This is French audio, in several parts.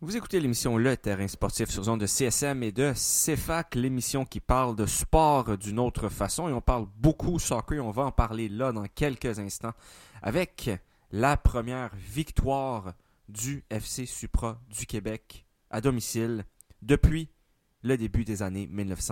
Vous écoutez l'émission Le Terrain sportif sur zone de CSM et de CFAC, l'émission qui parle de sport d'une autre façon. Et on parle beaucoup soccer et on va en parler là dans quelques instants avec la première victoire du FC Supra du Québec à domicile depuis le début des années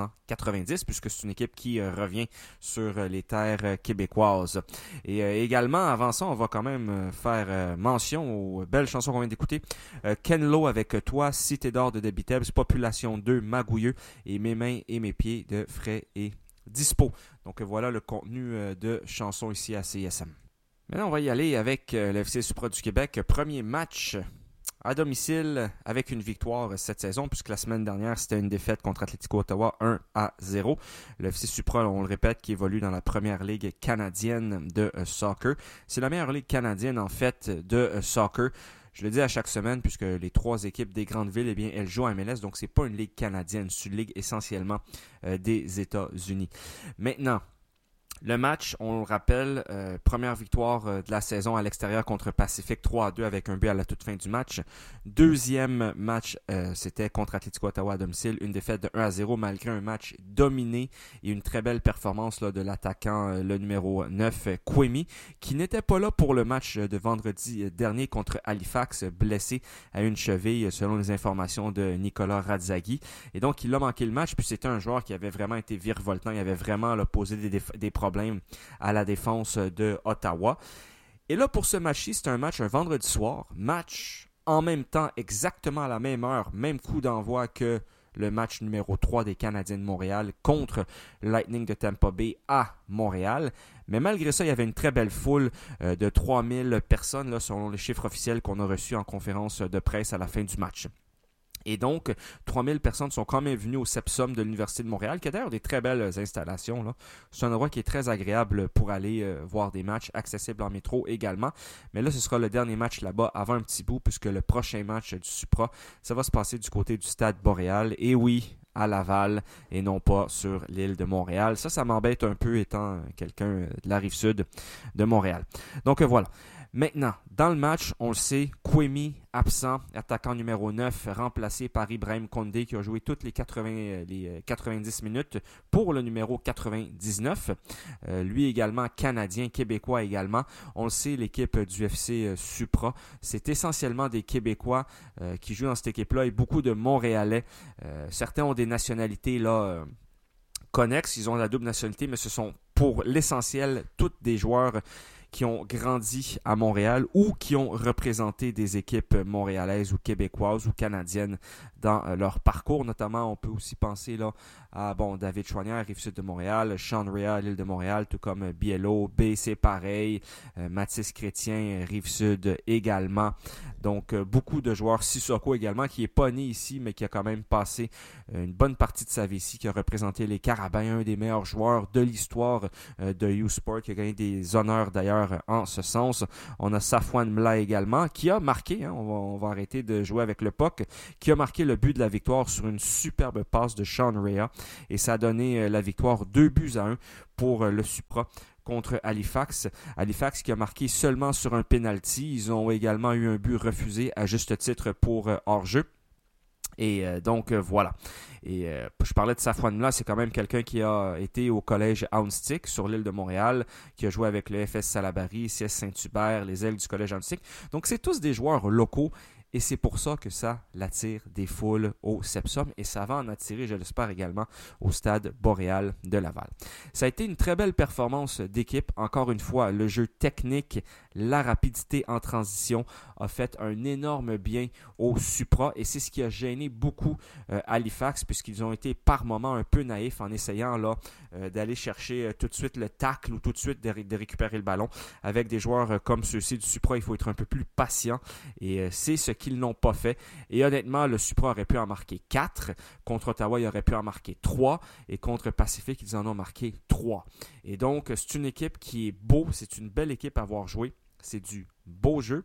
1990, puisque c'est une équipe qui revient sur les terres québécoises. Et également, avant ça, on va quand même faire mention aux belles chansons qu'on vient d'écouter. Ken Lo avec Toi, Cité d'or de Debbie Tebbs, Population 2, Magouilleux et Mes mains et mes pieds de Frais et Dispo. Donc voilà le contenu de chansons ici à CSM. Maintenant, on va y aller avec le FC Supra du Québec. Premier match à domicile avec une victoire cette saison, puisque la semaine dernière, c'était une défaite contre Atlético Ottawa 1-0. Le FC Supra, on le répète, qui évolue dans la première ligue canadienne de soccer. C'est la meilleure ligue canadienne, en fait, de soccer. Je le dis à chaque semaine, puisque les trois équipes des grandes villes, eh bien, elles jouent à MLS, donc c'est pas une ligue canadienne, c'est une ligue essentiellement des États-Unis. Maintenant, le match, on le rappelle, première victoire de la saison à l'extérieur contre Pacific 3-2 avec un but à la toute fin du match. Deuxième match, c'était contre Atlético Ottawa à domicile, une défaite de 1-0 malgré un match dominé et une très belle performance là, de l'attaquant le numéro 9, Kwemi, qui n'était pas là pour le match de vendredi dernier contre Halifax, blessé à une cheville selon les informations de Nicolas Radzaghi. Et donc, il a manqué le match, puis c'était un joueur qui avait vraiment été virevoltant, il avait vraiment là, posé des problèmes à la défense de Ottawa. Et là, pour ce match-ci, c'est un vendredi soir. Match en même temps, exactement à la même heure, même coup d'envoi que le match numéro 3 des Canadiens de Montréal contre Lightning de Tampa Bay à Montréal. Mais malgré ça, il y avait une très belle foule de 3000 personnes, là, selon les chiffres officiels qu'on a reçus en conférence de presse à la fin du match. Et donc, 3000 personnes sont quand même venues au Sepsum de l'Université de Montréal, qui a d'ailleurs des très belles installations, là. C'est un endroit qui est très agréable pour aller voir des matchs, accessible en métro également. Mais là, ce sera le dernier match là-bas avant un petit bout, puisque le prochain match du Supra, ça va se passer du côté du Stade Boréal. Et oui, à Laval et non pas sur l'île de Montréal. Ça m'embête un peu étant quelqu'un de la Rive-Sud de Montréal. Donc voilà. Maintenant, dans le match, on le sait, Kwemi absent, attaquant numéro 9, remplacé par Ibrahim Condé qui a joué toutes les 90 minutes pour le numéro 99. Lui également canadien, québécois également. On le sait, l'équipe du FC Supra, c'est essentiellement des Québécois qui jouent dans cette équipe-là et beaucoup de Montréalais. Certains ont des nationalités là connexes, ils ont la double nationalité, mais ce sont pour l'essentiel tous des joueurs qui ont grandi à Montréal ou qui ont représenté des équipes montréalaises ou québécoises ou canadiennes dans leur parcours. Notamment, on peut aussi penser là à David Chouanière, Rive-Sud de Montréal, Sean Rea, l'île de Montréal, tout comme Biello, B, c'est pareil, Mathis Chrétien, Rive-Sud également. Donc, beaucoup de joueurs. Sissoko également, qui n'est pas né ici, mais qui a quand même passé une bonne partie de sa vie ici, qui a représenté les Carabins, un des meilleurs joueurs de l'histoire de U-Sport, qui a gagné des honneurs d'ailleurs en ce sens. On a Safwan Mla également, qui a marqué, on va arrêter de jouer avec le POC, qui a marqué le but de la victoire sur une superbe passe de Sean Rea. Et ça a donné la victoire 2-1 pour le Supra contre Halifax. Halifax qui a marqué seulement sur un penalty. Ils ont également eu un but refusé à juste titre pour hors-jeu. Et donc voilà. Et je parlais de Safwan Mla, c'est quand même quelqu'un qui a été au collège Houndstick sur l'île de Montréal, qui a joué avec le FS Salaberry, CS Saint-Hubert, les ailes du collège Houndstick. Donc c'est tous des joueurs locaux. Et c'est pour ça que ça l'attire des foules au Sepsum et ça va en attirer, je l'espère également, au Stade Boréal de Laval. Ça a été une très belle performance d'équipe. Encore une fois, le jeu technique, la rapidité en transition a fait un énorme bien au Supra et c'est ce qui a gêné beaucoup Halifax puisqu'ils ont été par moments un peu naïfs en essayant là d'aller chercher tout de suite le tacle ou tout de suite de récupérer le ballon. Avec des joueurs comme ceux-ci du Supra, il faut être un peu plus patient et c'est ce qu'ils n'ont pas fait. Et honnêtement, le Supra aurait pu en marquer 4. Contre Ottawa, il aurait pu en marquer 3. Et contre Pacific, ils en ont marqué 3. Et donc, c'est une équipe qui est beau. C'est une belle équipe à voir jouer. C'est du beau jeu.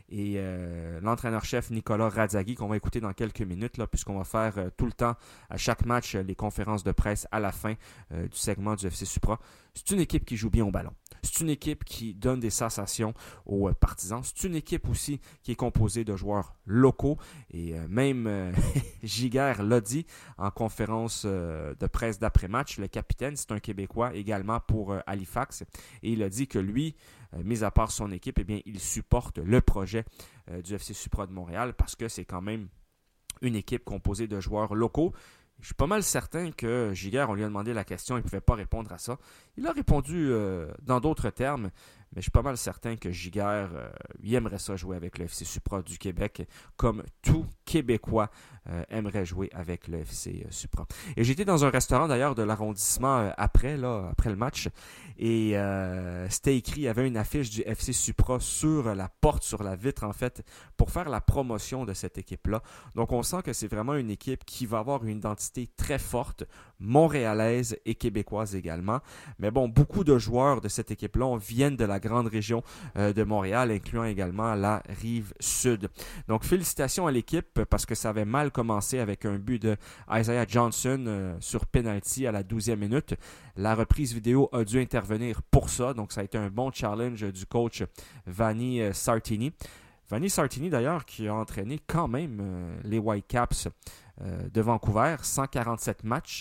et l'entraîneur-chef Nicolas Radzaghi, qu'on va écouter dans quelques minutes, là, puisqu'on va faire tout le temps, à chaque match, les conférences de presse à la fin du segment du FC Supra. C'est une équipe qui joue bien au ballon. C'est une équipe qui donne des sensations aux partisans. C'est une équipe aussi qui est composée de joueurs locaux. Et même Giguère l'a dit en conférence de presse d'après-match. Le capitaine, c'est un Québécois également pour Halifax. Et il a dit que lui, mis à part son équipe, eh bien, il supporte le projet du FC Supra de Montréal parce que c'est quand même une équipe composée de joueurs locaux. Je suis pas mal certain que Giguère, on lui a demandé la question, il ne pouvait pas répondre à ça. Il a répondu dans d'autres termes, mais je suis pas mal certain que Giguère, il aimerait ça jouer avec le FC Supra du Québec, comme tout Québécois aimerait jouer avec le FC Supra. Et j'étais dans un restaurant d'ailleurs de l'arrondissement après le match, et c'était écrit, il y avait une affiche du FC Supra sur la porte, sur la vitre en fait, pour faire la promotion de cette équipe-là. Donc on sent que c'est vraiment une équipe qui va avoir une identité très forte, montréalaise et québécoise également. Mais bon, beaucoup de joueurs de cette équipe-là viennent de la grande région de Montréal, incluant également la rive sud. Donc félicitations à l'équipe parce que ça avait mal commencé avec un but de Isaiah Johnson sur penalty à la 12e minute. La reprise vidéo a dû intervenir pour ça, donc ça a été un bon challenge du coach Vanni Sartini. Vanni Sartini d'ailleurs qui a entraîné quand même les Whitecaps de Vancouver, 147 matchs,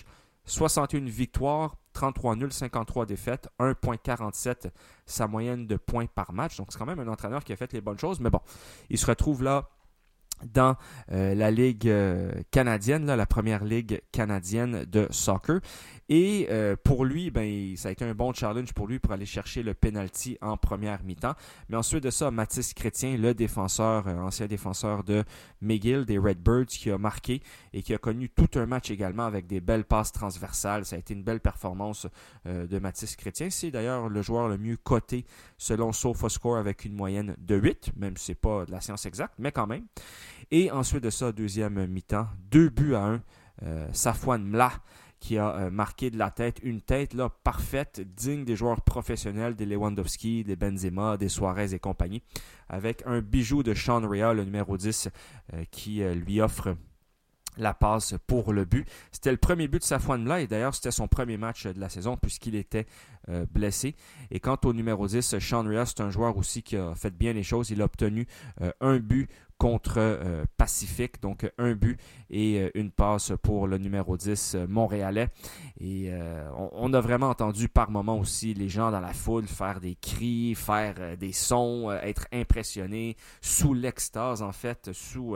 61 victoires, 33 nuls, 53 défaites, 1,47 sa moyenne de points par match. Donc c'est quand même un entraîneur qui a fait les bonnes choses, mais bon, il se retrouve là dans la Ligue canadienne, la première ligue canadienne de soccer. Et pour lui, ça a été un bon challenge pour lui pour aller chercher le penalty en première mi-temps. Mais ensuite de ça, Mathis Chrétien, le défenseur, ancien défenseur de McGill, des Redbirds, qui a marqué et qui a connu tout un match également avec des belles passes transversales. Ça a été une belle performance de Mathis Chrétien. C'est d'ailleurs le joueur le mieux coté selon SofaScore avec une moyenne de 8, même si ce n'est pas de la science exacte, mais quand même. Et ensuite de ça, deuxième mi-temps, 2-1, Safwan Mla qui a marqué de la tête, une tête là, parfaite, digne des joueurs professionnels, des Lewandowski, des Benzema, des Suarez et compagnie, avec un bijou de Sean Rea, le numéro 10, qui lui offre la passe pour le but. C'était le premier but de Safwan Mla et d'ailleurs c'était son premier match de la saison puisqu'il était blessé. Et quant au numéro 10, Sean Rea, c'est un joueur aussi qui a fait bien les choses. Il a obtenu un but contre Pacifique, donc un but et une passe pour le numéro 10 montréalais. Et on a vraiment entendu par moments aussi les gens dans la foule faire des cris, faire des sons, être impressionnés, sous l'extase en fait,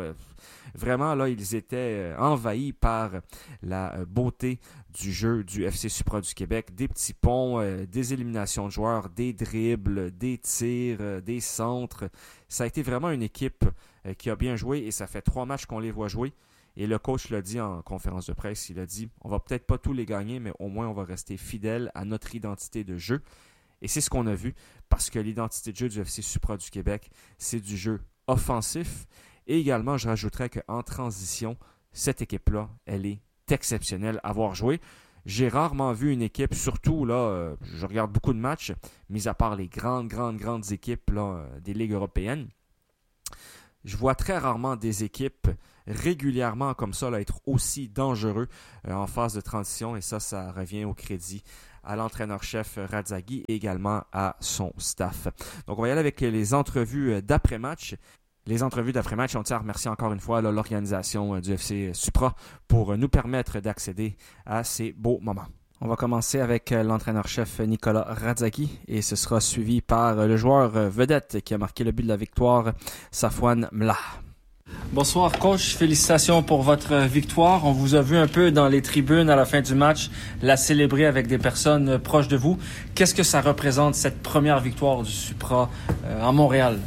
vraiment là ils étaient envahis par la beauté du jeu du FC Supra du Québec, des petits ponts, des éliminations de joueurs, des dribbles, des tirs, des centres. Ça a été vraiment une équipe qui a bien joué et ça fait 3 matchs qu'on les voit jouer. Et le coach l'a dit en conférence de presse, il a dit on va peut-être pas tous les gagner, mais au moins on va rester fidèle à notre identité de jeu. Et c'est ce qu'on a vu, parce que l'identité de jeu du FC Supra du Québec, c'est du jeu offensif. Et également, je rajouterais qu'en transition, cette équipe-là, elle est exceptionnelle à voir jouer. J'ai rarement vu une équipe, surtout là, je regarde beaucoup de matchs, mis à part les grandes équipes là, des ligues européennes. Je vois très rarement des équipes régulièrement comme ça là, être aussi dangereux en phase de transition et ça revient au crédit à l'entraîneur-chef Radzaghi et également à son staff. Donc on va y aller avec les entrevues d'après-match. Les entrevues d'après-match, on tient à remercier encore une fois là, l'organisation du FC Supra pour nous permettre d'accéder à ces beaux moments. On va commencer avec l'entraîneur-chef Nicolas Radzaghi et ce sera suivi par le joueur vedette qui a marqué le but de la victoire, Safwan Mla. Bonsoir coach, félicitations pour votre victoire. On vous a vu un peu dans les tribunes à la fin du match la célébrer avec des personnes proches de vous. Qu'est-ce que ça représente cette première victoire du Supra en Montréal?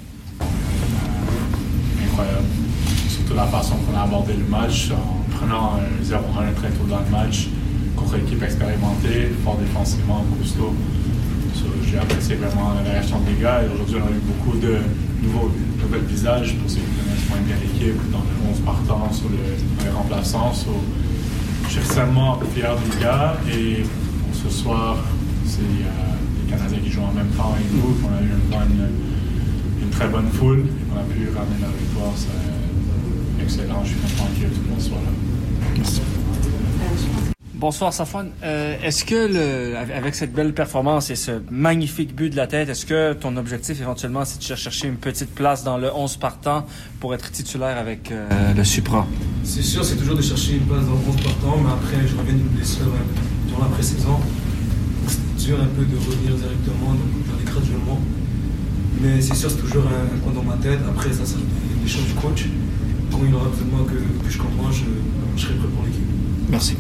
Incroyable. Surtout la façon qu'on a abordé le match en prenant un 0-1 très tôt dans le match contre une équipe expérimentée, fort défensivement, costaud. J'ai apprécié vraiment la réaction des gars et aujourd'hui on a eu beaucoup de nouvelles visages pour ceux qui connaissent moins bien l'équipe dans le 11 partant sur les remplaçants. Je suis extrêmement fier des gars et ce soir c'est les Canadiens qui jouent en même temps avec nous, qu'on a eu une très bonne foule et qu'on a pu ramener la victoire. C'est excellent. Je suis content que tout le monde soit là. Merci. Bonsoir Safwan. Est-ce que avec cette belle performance et ce magnifique but de la tête, est-ce que ton objectif éventuellement c'est de chercher une petite place dans le 11 partant pour être titulaire avec le Supra? C'est sûr, c'est toujours de chercher une place dans le 11 partant, mais après je reviens d'une blessure durant la pré-saison. C'est dur un peu de revenir directement, donc j'en ai graduellement. Mais c'est sûr, c'est toujours un coin dans ma tête. Après, ça sera des choses du coach. Quand il aura besoin de moi que je comprends, je serai prêt pour l'équipe. Merci.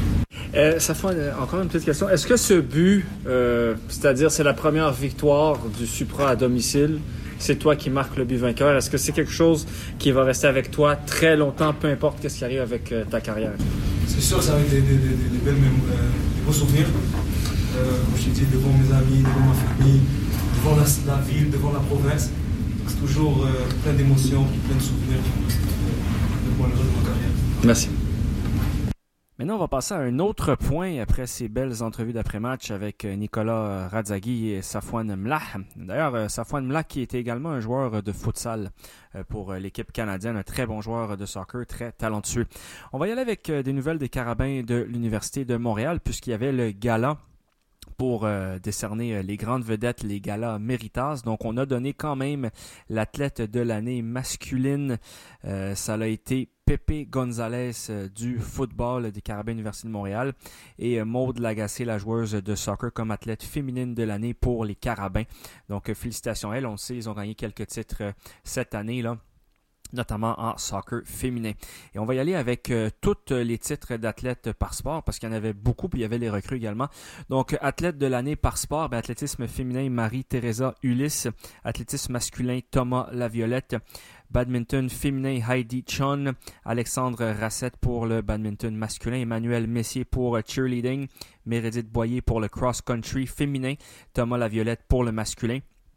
Safwan, encore une petite question. Est-ce que ce but, c'est-à-dire c'est la première victoire du Supra à domicile, c'est toi qui marques le but vainqueur, est-ce que c'est quelque chose qui va rester avec toi très longtemps, peu importe ce qui arrive avec ta carrière? C'est sûr, ça va être des beaux souvenirs. Comme je t'ai dit, devant mes amis, devant ma famille, devant la ville, devant la province. C'est toujours plein d'émotions, plein de souvenirs devant le reste de ma carrière. Merci. Maintenant, on va passer à un autre point après ces belles entrevues d'après-match avec Nicolas Radzaghi et Safwan Mlah. D'ailleurs, Safwan Mlah qui était également un joueur de futsal pour l'équipe canadienne, un très bon joueur de soccer, très talentueux. On va y aller avec des nouvelles des Carabins de l'Université de Montréal puisqu'il y avait le gala pour décerner les grandes vedettes, les galas Méritas. Donc, on a donné quand même l'athlète de l'année masculine. Ça a été Pepe Gonzalez du football des Carabins Université de Montréal et Maude Lagacé, la joueuse de soccer, comme athlète féminine de l'année pour les Carabins. Donc, félicitations à elle. On le sait, ils ont gagné quelques titres cette année, là, notamment en soccer féminin. Et on va y aller avec tous les titres d'athlètes par sport, parce qu'il y en avait beaucoup, puis il y avait les recrues également. Donc, athlète de l'année par sport, athlétisme féminin, Marie-Thérèse Ulysse. Athlétisme masculin, Thomas Laviolette. Badminton féminin, Heidi Chun. Alexandre Rassette pour le badminton masculin. Emmanuel Messier pour cheerleading. Meredith Boyer pour le cross-country féminin. Thomas Laviolette pour le masculin.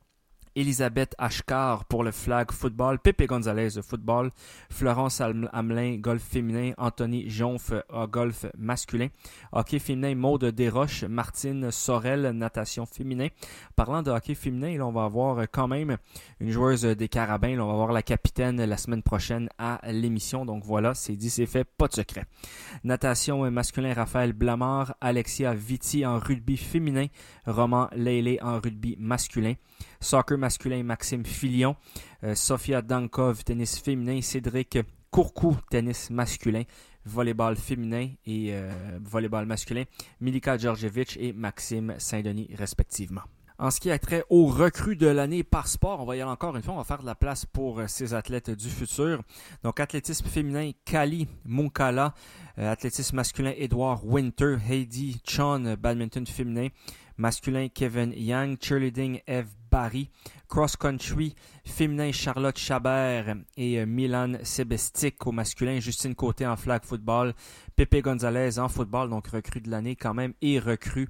Elisabeth Ashkar pour le flag football, Pepe Gonzalez football, Florence Hamelin golf féminin, Anthony Jonf golf masculin, hockey féminin, Maude Desroches, Martine Sorel natation féminin. Parlant de hockey féminin, là, on va avoir quand même une joueuse des Carabins, là, on va avoir la capitaine la semaine prochaine à l'émission, donc voilà, c'est dit, c'est fait, pas de secret. Natation masculin, Raphaël Blamard, Alexia Vitti en rugby féminin, Roman Lele en rugby masculin. Soccer masculin, Maxime Filion. Sofia Dankov, tennis féminin. Cédric Courcou, tennis masculin. Volleyball féminin et volleyball masculin. Milika Djordjevic et Maxime Saint-Denis, respectivement. En ce qui a trait aux recrues de l'année par sport, on va y aller encore une fois, on va faire de la place pour ces athlètes du futur. Donc, athlétisme féminin, Kali Munkala. Athlétisme masculin, Edouard Winter. Heidi Chun, badminton féminin. Masculin, Kevin Yang. Cheerleading, Eve Barry. Cross-country, féminin, Charlotte Chabert et Milan Sebestic au masculin. Justine Côté en flag football. Pepe Gonzalez en football, donc recrue de l'année quand même et recrue...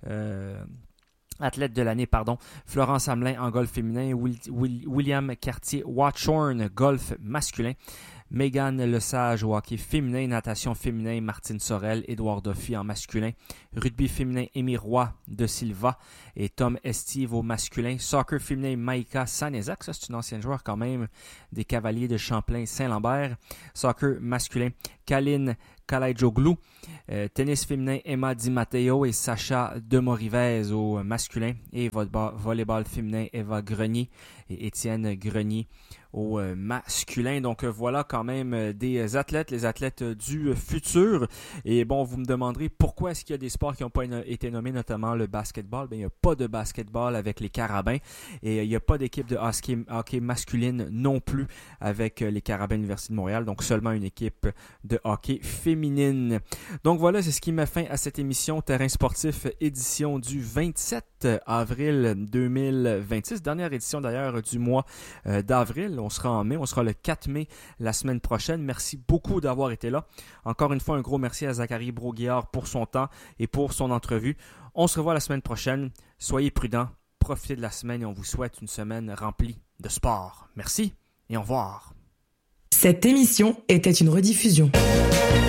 athlète de l'année, pardon. Florence Hamelin en golf féminin. William Cartier-Watchorn, golf masculin. Megan Lesage au hockey féminin. Natation féminin, Martine Sorel. Édouard Duffy en masculin. Rugby féminin, Émile Roy de Silva et Tom Estive au masculin. Soccer féminin, Maïka Sanezac. Ça, c'est une ancienne joueur quand même des Cavaliers de Champlain-Saint-Lambert. Soccer masculin, Kaline Kalaidjoglou. Tennis féminin, Emma Di Matteo et Sacha Demorivez au masculin. Et volleyball féminin, Eva Grenier et Étienne Grenier au masculin. Donc voilà quand même des athlètes, les athlètes du futur. Et bon, vous me demanderez pourquoi est-ce qu'il y a des sports qui n'ont pas été nommés, notamment le basketball. Bien, il n'y a pas de basketball avec les Carabins et il n'y a pas d'équipe de hockey masculine non plus avec les Carabins Université de Montréal. Donc seulement une équipe de hockey féminine. Donc voilà, c'est ce qui met fin à cette émission Terrain sportif édition du 27 avril 2026. Dernière édition d'ailleurs du mois d'avril. On sera en mai, on sera le 4 mai la semaine prochaine. Merci beaucoup d'avoir été là. Encore une fois, un gros merci à Zachary Broguillard pour son temps et pour son entrevue. On se revoit la semaine prochaine. Soyez prudents, profitez de la semaine et on vous souhaite une semaine remplie de sport. Merci et au revoir. Cette émission était une rediffusion.